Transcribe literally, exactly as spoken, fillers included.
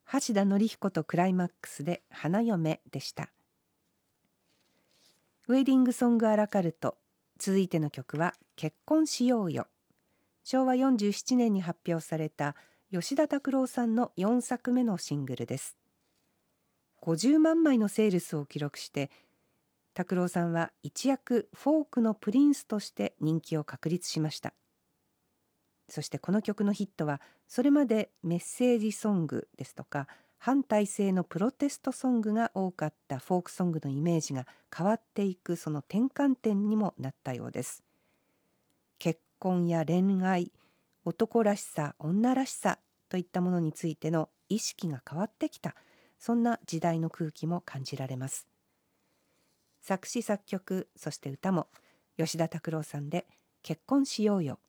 橋田紀彦とクライマックスで花嫁でした。ウェディングソングアラカルト、続いての曲は結婚しようよ。しょうわよんじゅうななねんに発表された吉田拓郎さんのよんさくめのシングルです。ごじゅうまんまいのセールスを記録して、拓郎さんは一躍フォークのプリンスとして人気を確立しました。そしてこの曲のヒットは、それまでメッセージソングですとか反体制のプロテストソングが多かったフォークソングのイメージが変わっていく、その転換点にもなったようです。結婚や恋愛、男らしさ、女らしさといったものについての意識が変わってきた、そんな時代の空気も感じられます。作詞作曲、そして歌も吉田拓郎さんで結婚しようよ。